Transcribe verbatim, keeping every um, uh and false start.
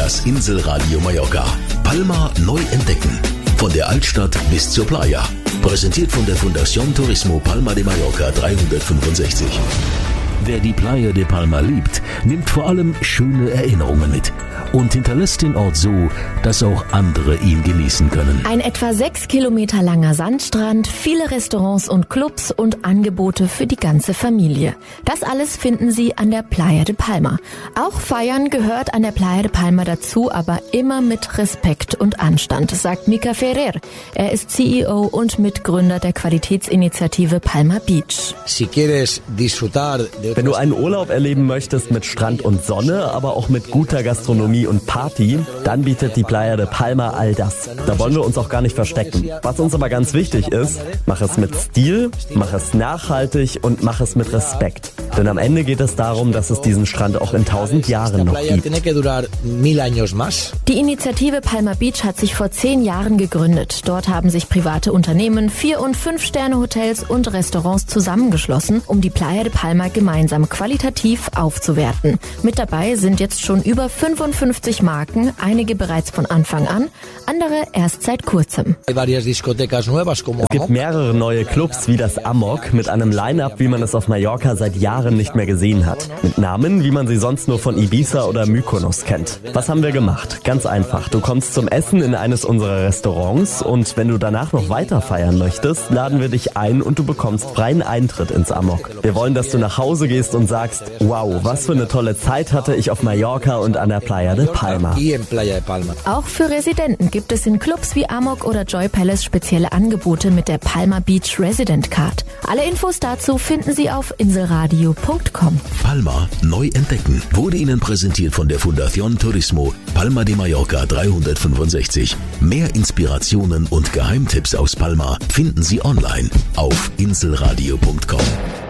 Das Inselradio Mallorca. Palma neu entdecken. Von der Altstadt bis zur Playa. Präsentiert von der Fundación Turismo Palma de Mallorca dreihundertfünfundsechzig. Wer die Playa de Palma liebt, nimmt vor allem schöne Erinnerungen mit und hinterlässt den Ort so, dass auch andere ihn genießen können. Ein etwa sechs Kilometer langer Sandstrand, viele Restaurants und Clubs und Angebote für die ganze Familie. Das alles finden Sie an der Playa de Palma. Auch Feiern gehört an der Playa de Palma dazu, aber immer mit Respekt und Anstand, sagt Mika Ferrer. Er ist C E O und Mitgründer der Qualitätsinitiative Palma Beach. Wenn du einen Urlaub erleben möchtest mit Strand und Sonne, aber auch mit guter Gastronomie und Party, dann bietet die Playa de Palma all das. Da wollen wir uns auch gar nicht verstecken. Was uns aber ganz wichtig ist, mach es mit Stil, mach es nachhaltig und mach es mit Respekt. Denn am Ende geht es darum, dass es diesen Strand auch in tausend Jahren noch gibt. Die Initiative Palma Beach hat sich vor zehn Jahren gegründet. Dort haben sich private Unternehmen, Vier- und Fünf-Sterne-Hotels und Restaurants zusammengeschlossen, um die Playa de Palma gemeinsam qualitativ aufzuwerten. Mit dabei sind jetzt schon über fünfundfünfzig Marken, einige bereits von Anfang an, andere erst seit kurzem. Es gibt mehrere neue Clubs wie das Amok mit einem Line-Up, wie man es auf Mallorca seit Jahren nicht mehr gesehen hat. Mit Namen, wie man sie sonst nur von Ibiza oder Mykonos kennt. Was haben wir gemacht? Ganz einfach. Du kommst zum Essen in eines unserer Restaurants und wenn du danach noch weiter feiern möchtest, laden wir dich ein und du bekommst freien Eintritt ins Amok. Wir wollen, dass du nach Hause gehst und sagst, wow, was für eine tolle Zeit hatte ich auf Mallorca und an der Playa de Palma. Auch für Residenten gibt es in Clubs wie Amok oder Joy Palace spezielle Angebote mit der Palma Beach Resident Card. Alle Infos dazu finden Sie auf inselradio punkt com. Palma neu entdecken wurde Ihnen präsentiert von der Fundación Turismo Palma de Mallorca dreihundertfünfundsechzig. Mehr Inspirationen und Geheimtipps aus Palma finden Sie online auf inselradio punkt com.